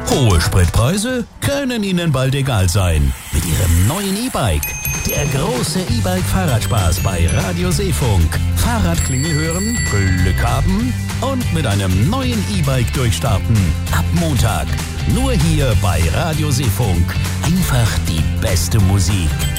Hohe Spritpreise können Ihnen bald egal sein. Mit Ihrem neuen E-Bike. Der große E-Bike-Fahrradspaß bei Radio Seefunk. Fahrradklingel hören, Glück haben und mit einem neuen E-Bike durchstarten. Ab Montag. Nur hier bei Radio Seefunk. Einfach die beste Musik.